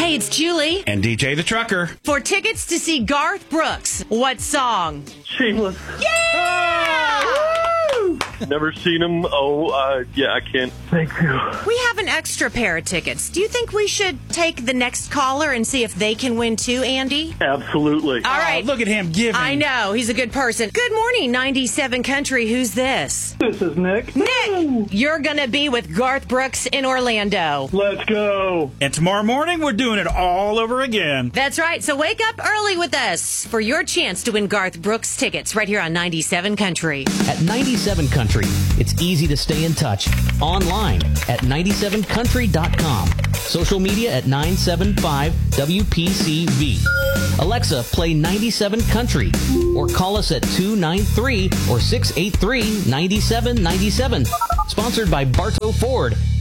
Hey, it's Julie. And DJ the Trucker. For tickets to see Garth Brooks, what song? Shameless. Yeah! Never seen him. Yeah, I can't. Thank you. We have an extra pair of tickets. Do you think we should take the next caller and see if they can win too, Andy? Absolutely. All right. Look at him giving. I know. He's a good person. Good morning, 97 Country. Who's this? This is Nick. Nick, you're going to be with Garth Brooks in Orlando. Let's go. And tomorrow morning, we're doing it all over again. That's right. So wake up early with us for your chance to win Garth Brooks tickets right here on 97 Country. At 97 Country, it's easy to stay in touch. Online at 97country.com. Social media at 975-WPCV. Alexa, play 97 Country. Or call us at 293 or 683-9797. Sponsored by Bartow Ford